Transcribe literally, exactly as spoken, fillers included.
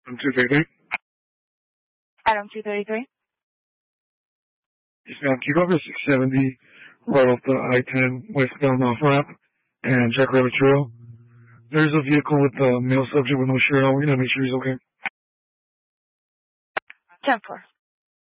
I'm two thirty-three. Item two thirty-three. Yes, ma'am. Can you go over six seventy right off the I ten westbound off ramp and Jack Rabbit Trail? There's a vehicle with a male subject with no shirt on. We're going to make sure he's okay. ten four.